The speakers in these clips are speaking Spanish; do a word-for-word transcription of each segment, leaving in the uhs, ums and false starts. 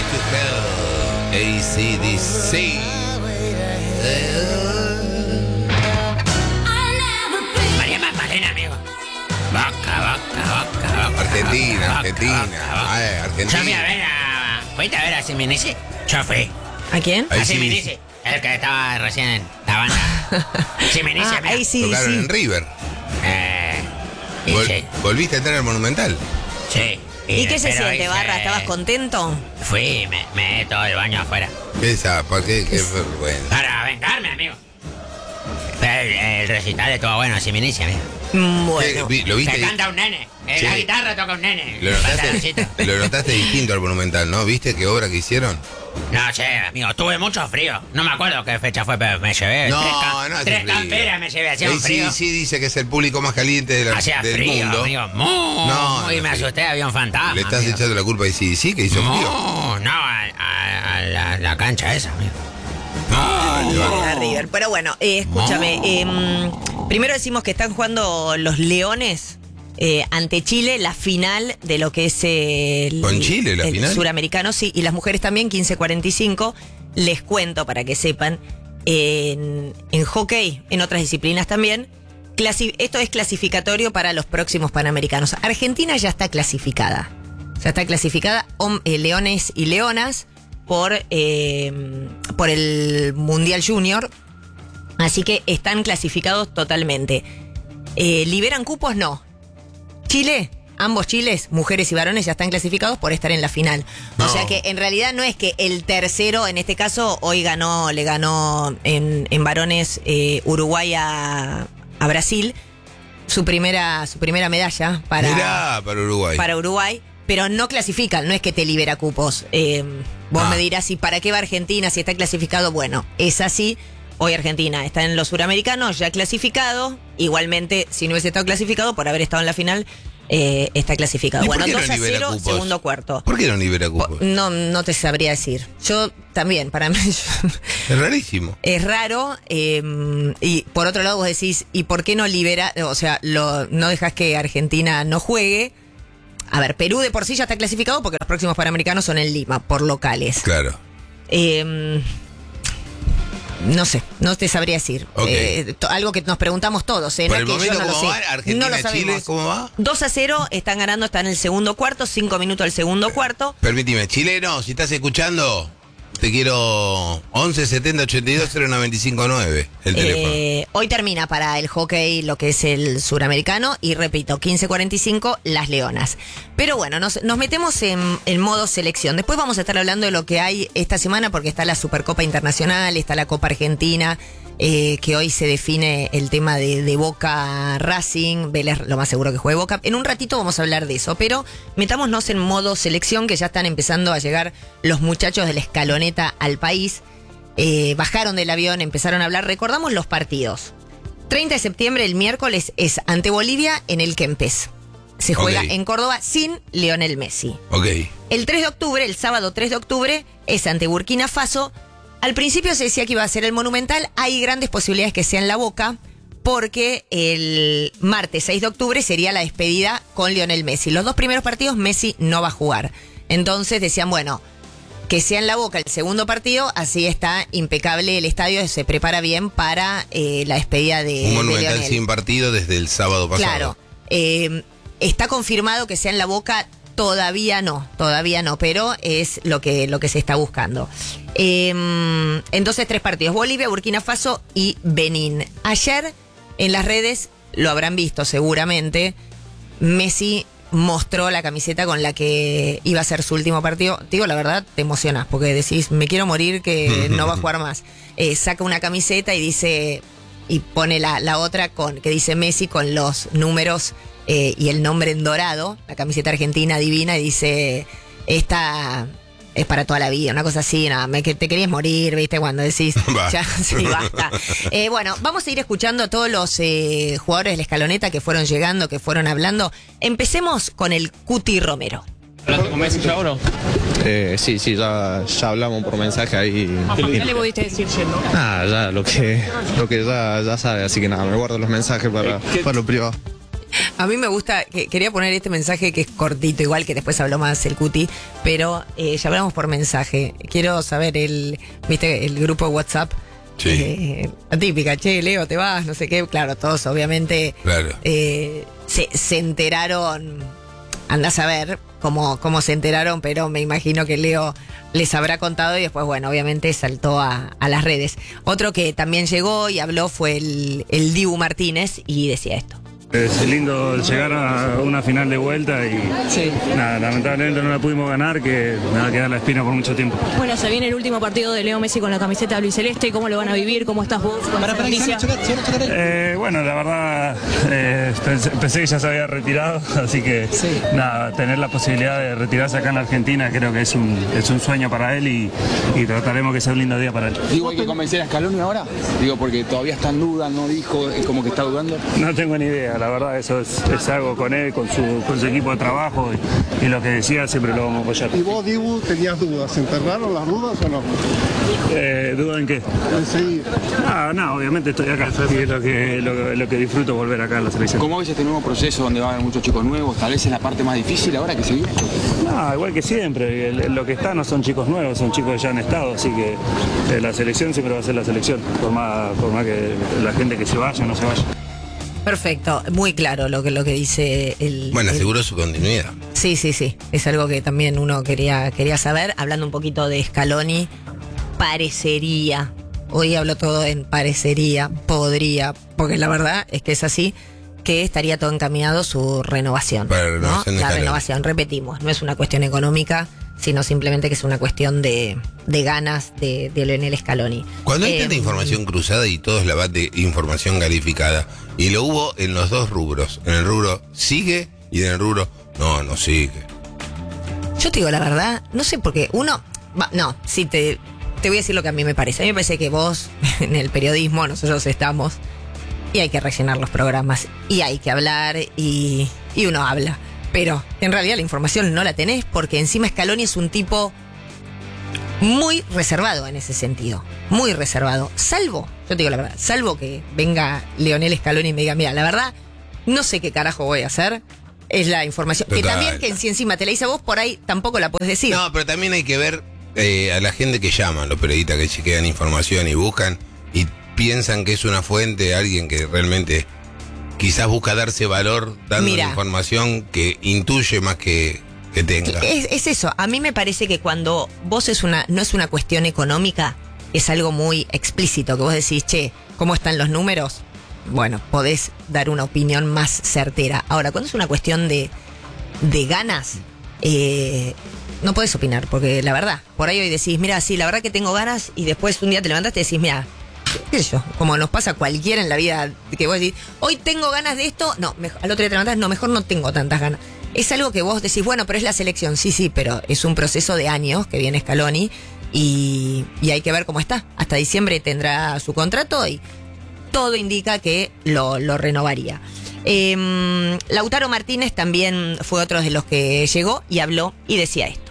to Hell, A C D C. María Magdalena, amigo. Boca, boca, boca, boca. Argentina, boca, Argentina. boca, boca. Ay, Argentina. Yo fui a ver a... ¿Fuiste a ver a Simenici? Yo fui. ¿A quién? Ahí A sí. Simenici. El que estaba recién en la banda. Simenici, Ah, amigo. ahí sí, Tocaron sí. en River. Eh, y Vol- sí, ¿Volviste a entrar al Monumental? sí. ¿Y qué se pero siente, hice- Barra? ¿Estabas contento? Fui, me, me di todo el baño afuera. ¿Qué esa? ¿Por qué? Qué vergüenza. Para vengarme, amigo. Pero el, el recital estuvo bueno, Simenici, amigo. Mm, Bueno. ¿Qué? Vi- ¿Lo Se viste? canta un nene. En Sí. la guitarra toca un nene. Lo Pantaloncito. notaste, lo notaste distinto al Monumental, ¿no? ¿Viste qué obra que hicieron? No sé, amigo, tuve mucho frío. No me acuerdo qué fecha fue, pero me llevé No, tres, cam- no hace tres frío. camperas me llevé, hacía un A C frío. D C dice que es el público más caliente de la- Hacía del frío, mundo. amigo. Muy, No, muy no me sé. asusté, había un fantasma. Le estás amigo. echando la culpa a A C D C que hizo frío. No, no, a, a- a la, la cancha esa, amigo. A River. Pero bueno, eh, escúchame. eh, primero decimos que están jugando los Leones eh, ante Chile, la final de lo que es el, ¿Con Chile, la el final? suramericano, sí, y las mujeres también, quince cuarenta y cinco. Les cuento para que sepan, en, en hockey, en otras disciplinas también, clasi- esto es clasificatorio para los próximos Panamericanos. Argentina ya está clasificada. Ya está clasificada, hom- eh, Leones y Leonas, por, eh, por el Mundial Junior. Así que están clasificados totalmente. Eh, ¿Liberan cupos? No. Chile, ambos Chiles, mujeres y varones, ya están clasificados por estar en la final. O No. sea que en realidad no es que el tercero, en este caso, hoy ganó, le ganó en, en varones eh, Uruguay a, a Brasil, su primera, su primera medalla para, Mirá, para Uruguay. para Uruguay, pero no clasifican, no es que te libera cupos. Eh, vos Ah. me dirás, ¿y para qué va Argentina si está clasificado? Bueno, es así. Hoy Argentina está en los suramericanos, ya clasificado. Igualmente, si no hubiese estado clasificado, por haber estado en la final, eh, está clasificado. ¿Y por Bueno, qué no dos a libera cero, cupos? segundo cuarto. ¿Por qué no libera cupos? No, no te sabría decir. Yo también, para mí Es rarísimo. es raro. eh, y por otro lado vos decís, ¿y por qué no libera? O sea, lo, no dejas que Argentina no juegue. A ver, Perú de por sí ya está clasificado porque los próximos Panamericanos son en Lima, por locales. Claro. Eh, no sé, no te sabría decir. Ok. Eh, to- algo que nos preguntamos todos. ¿eh? Por No el es que yo momento, no lo ¿cómo sé. va? Argentina, no lo Chile, sabemos. ¿cómo va? dos a cero, están ganando, están en el segundo cuarto, cinco minutos al segundo cuarto. Permíteme, chileno, si estás escuchando, te quiero once setenta ochenta y dos cero noventa y cinco nueve, el teléfono. Eh, hoy termina para el hockey lo que es el suramericano y repito, quince cuarenta y cinco las Leonas. Pero bueno, nos, nos metemos en, en modo selección. Después vamos a estar hablando de lo que hay esta semana porque está la Supercopa Internacional, está la Copa Argentina, eh, que hoy se define el tema de, de Boca Racing, Vélez lo más seguro que juegue Boca. En un ratito vamos a hablar de eso, pero metámonos en modo selección que ya están empezando a llegar los muchachos de la escaloneta al país. Eh, bajaron del avión, empezaron a hablar. Recordamos los partidos. treinta de septiembre, el miércoles, es ante Bolivia en el Kempes. Se juega Ok. en Córdoba sin Lionel Messi. Ok. El tres de octubre, el sábado tres de octubre, es ante Burkina Faso. Al principio se decía que iba a ser el Monumental. Hay grandes posibilidades que sea en La Boca, porque el martes seis de octubre sería la despedida con Lionel Messi. Los dos primeros partidos Messi no va a jugar. Entonces decían, bueno, que sea en La Boca el segundo partido, así está impecable el estadio, se prepara bien para eh, la despedida de, Un de monumental Lionel. sin partido desde el sábado pasado. Claro. Eh, está confirmado que sea en La Boca, todavía no, todavía no, pero es lo que, lo que se está buscando. Eh, entonces, tres partidos: Bolivia, Burkina Faso y Benín. Ayer, en las redes, lo habrán visto seguramente, Messi mostró la camiseta con la que iba a ser su último partido. Te digo la verdad, te emocionas, porque decís, me quiero morir, que no va a jugar más. Eh, saca una camiseta y dice, y pone la, la otra con que dice Messi con los números eh, y el nombre en dorado, la camiseta argentina divina, y dice, esta es para toda la vida, una cosa así, nada, me, que te querías morir, ¿viste? Cuando decís, Va. ya, sí, basta. Eh, bueno, vamos a ir escuchando a todos los eh, jugadores de la escaloneta que fueron llegando, que fueron hablando. Empecemos con el Cuti Romero. ¿Hablaste con Messi ya o no? Eh, sí, sí, ya, ya hablamos por mensaje ahí. ¿Qué le pudiste decir yendo? Nada, ya lo que, lo que ya, ya sabe, así que nada, me guardo los mensajes para, Eh, ¿qué- para lo privado. A mí me gusta, que, quería poner este mensaje que es cortito, igual que después habló más el Cuti, pero eh, ya hablamos por mensaje. Quiero saber el, viste, el grupo de WhatsApp. Sí. Eh, la típica, che, Leo, te vas, no sé qué. Claro, todos obviamente Claro. eh, se, se enteraron, andás a ver cómo, cómo se enteraron, pero me imagino que Leo les habrá contado y después, bueno, obviamente saltó a, a las redes. Otro que también llegó y habló fue el, el Dibu Martínez y decía esto. Es lindo llegar a una final de vuelta y Sí. nada, lamentablemente no la pudimos ganar, que me va a quedar la espina por mucho tiempo. Bueno, se viene el último partido de Leo Messi con la camiseta albiceleste. ¿Cómo lo van a vivir? ¿Cómo estás vos con esa noticia? Eh, bueno, la verdad eh, pensé, pensé que ya se había retirado, así que nada, tener la posibilidad de retirarse acá en la Argentina creo que es un, es un sueño para él y, y trataremos que sea un lindo día para él. Digo, ¿hay que convencer a Scaloni ahora? Digo, porque todavía está en duda, no dijo, es como que está dudando. No tengo ni idea, la verdad eso es, es algo con él, con su, con su equipo de trabajo y, y lo que decía siempre lo vamos a apoyar. ¿Y vos, Dibu, tenías dudas? ¿Se enterraron las dudas o no? Eh, ¿Duda en qué? En seguir. No, no, obviamente estoy acá y es lo que, lo, lo que disfruto volver acá a la selección. ¿Cómo ves este nuevo proceso donde va a haber muchos chicos nuevos? Tal vez es la parte más difícil ahora que se viene. No, igual que siempre, el- lo que está no son chicos nuevos, son chicos que ya han estado, así que eh, la selección siempre va a ser la selección, por más, por más que la gente que se vaya o no se vaya. Perfecto, muy claro lo que, lo que dice el... Bueno, el- aseguró su continuidad. Sí, sí, sí. Es algo que también uno quería, quería saber. Hablando un poquito de Scaloni, parecería, hoy hablo todo en parecería, podría, porque la verdad es que es así, que estaría todo encaminado su renovación. Para la ¿no? renovación de La Scaloni. renovación, repetimos, no es una cuestión económica, sino simplemente que es una cuestión de, de ganas de, de Lionel Scaloni. Cuando hay Eh, tanta información cruzada y todo es la base de información calificada, y lo hubo en los dos rubros, en el rubro sigue y en el rubro no, no sigue. Yo te digo la verdad, no sé por qué. Uno, va, no, sí, te, te voy a decir lo que a mí me parece. A mí me parece que vos, en el periodismo, nosotros estamos y hay que rellenar los programas y hay que hablar y, y uno habla. Pero en realidad la información no la tenés porque encima Scaloni es un tipo muy reservado en ese sentido. Muy reservado. Salvo, yo te digo la verdad, salvo que venga Lionel Scaloni y me diga, mira, la verdad, no sé qué carajo voy a hacer. Es la información. Que Total. también que si encima te la dice a vos, por ahí tampoco la puedes decir. No, pero también hay que ver eh, a la gente que llaman, los periodistas que chequean información y buscan y piensan que es una fuente, alguien que realmente quizás busca darse valor dando Mira. una información que intuye más que, que tenga. Es, es eso. A mí me parece que cuando vos es una, no es una cuestión económica, es algo muy explícito, que vos decís, che, ¿cómo están los números? Bueno, podés dar una opinión más certera. Ahora, cuando es una cuestión de, de ganas, eh, no podés opinar, porque la verdad, por ahí hoy decís, mira, sí, la verdad que tengo ganas, y después un día te levantaste y decís, mira, qué sé yo, como nos pasa a cualquiera en la vida, que vos decís, hoy tengo ganas de esto, no, mejor, al otro día te levantás, no, mejor no tengo tantas ganas. Es algo que vos decís, bueno, pero es la selección, sí, sí, pero es un proceso de años que viene Scaloni y, y hay que ver cómo está. Hasta diciembre tendrá su contrato y todo indica que lo, lo renovaría. Eh, Lautaro Martínez también fue otro de los que llegó y habló y decía esto.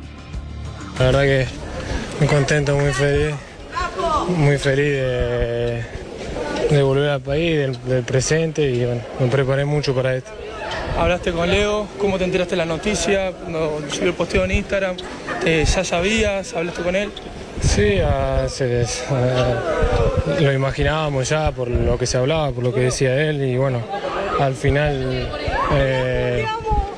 La verdad que muy contento, muy feliz, muy feliz de, de volver al país, del, del presente y bueno, me preparé mucho para esto. Hablaste con Leo, ¿cómo te enteraste de la noticia? Cuando subió el posteo en Instagram, ¿te, ¿ya sabías? ¿Hablaste con él? Sí, hace, eh, lo imaginábamos ya por lo que se hablaba, por lo que decía él y bueno, al final eh,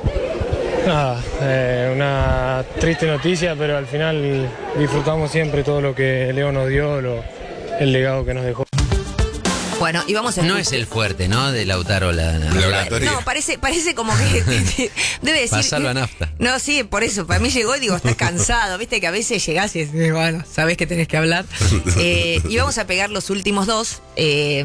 nada, eh, una triste noticia, pero al final disfrutamos siempre todo lo que Leo nos dio, lo, el legado que nos dejó. Bueno, y vamos a No es el fuerte, ¿no? De Lautaro la, la- La oratoria. No, parece, parece como que debe decir. Pasarlo a nafta. No, sí, por eso. Para mí llegó y digo, estás cansado. Viste que a veces llegás y decís, bueno, sabés que tenés que hablar. Eh, y vamos a pegar los últimos dos eh,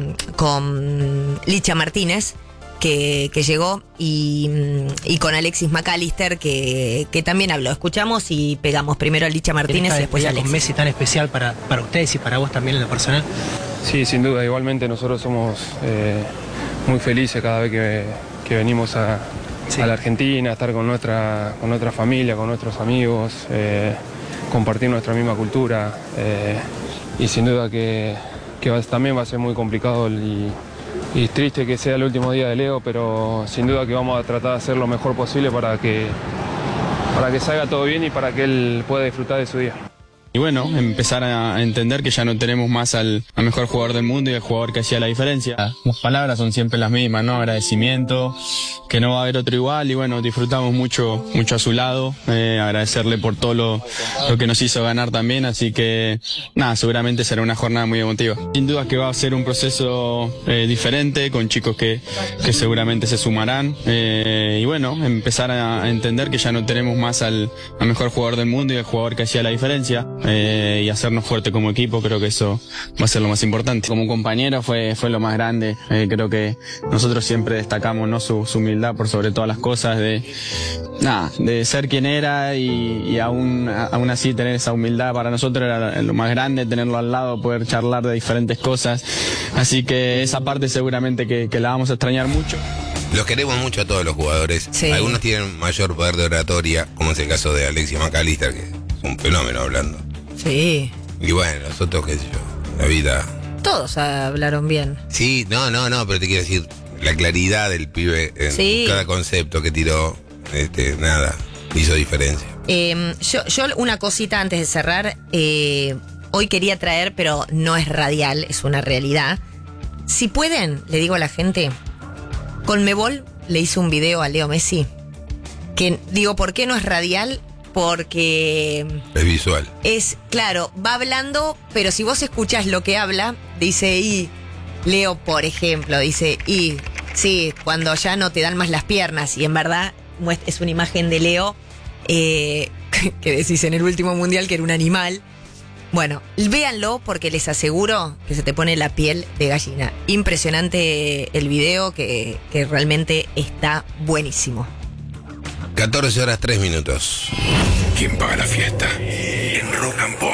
con Licha Martínez, que, que llegó, y, y con Alexis McAllister, que, que también habló. Escuchamos y pegamos primero a Licha Martínez y después a con Alexis. Messi tan especial para, para ustedes y para vos también en lo personal. Sí, sin duda, igualmente nosotros somos eh, muy felices cada vez que, que venimos a, Sí. a la Argentina, a estar con nuestra, con nuestra familia, con nuestros amigos, eh, compartir nuestra misma cultura eh, y sin duda que, que va- también va a ser muy complicado y, y es triste que sea el último día de Leo, pero sin duda que vamos a tratar de hacer lo mejor posible para que, para que salga todo bien y para que él pueda disfrutar de su día. Y bueno, empezar a entender que ya no tenemos más al, al mejor jugador del mundo y al jugador que hacía la diferencia. Las palabras son siempre las mismas, ¿no? Agradecimiento, que no va a haber otro igual y bueno, disfrutamos mucho, mucho a su lado, eh, agradecerle por todo lo, lo que nos hizo ganar también, así que nada, seguramente será una jornada muy emotiva. Sin duda que va a ser un proceso eh, diferente, con chicos que, que seguramente se sumarán eh, y bueno, empezar a entender que ya no tenemos más al, al mejor jugador del mundo y al jugador que hacía la diferencia. Eh, y hacernos fuerte como equipo, creo que eso va a ser lo más importante. Como compañero fue, fue lo más grande, eh, creo que nosotros siempre destacamos, ¿no? su, su humildad por sobre todas las cosas, de, nada, de ser quien era y, y aún, aún así tener esa humildad para nosotros era lo más grande, tenerlo al lado, poder charlar de diferentes cosas, así que esa parte seguramente que, que la vamos a extrañar mucho. Los queremos mucho a todos los jugadores. Sí. Algunos tienen mayor poder de oratoria, como es el caso de Alexis McAllister, que es un fenómeno hablando. Sí. Y bueno, nosotros, qué sé yo, la vida... Todos hablaron bien. Sí, no, no, no, pero te quiero decir, la claridad del pibe en Sí. cada concepto que tiró, este, nada, hizo diferencia. Eh, yo, yo una cosita antes de cerrar. Eh, hoy quería traer, pero no es radial, es una realidad. Si pueden, le digo a la gente, Conmebol le hizo un video a Leo Messi. Que digo, ¿por qué no es radial? Porque Es visual. es, claro, va hablando, pero si vos escuchás lo que habla, dice, y Leo, por ejemplo, dice, y sí, cuando ya no te dan más las piernas, y en verdad muest- es una imagen de Leo, eh, que decís en el último mundial que era un animal. Bueno, véanlo porque les aseguro que se te pone la piel de gallina. Impresionante el video, que, que realmente está buenísimo. catorce horas tres minutos. ¿Quién paga la fiesta? En Rock and Pop.